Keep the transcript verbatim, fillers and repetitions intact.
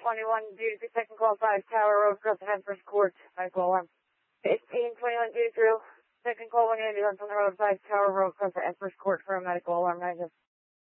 twenty-one due to second call five Tower Road, crossing Empress Court, medical alarm. fifteen twenty-one due through second call one ambulance on the road five Tower Road, crossing Empress Court for a medical alarm.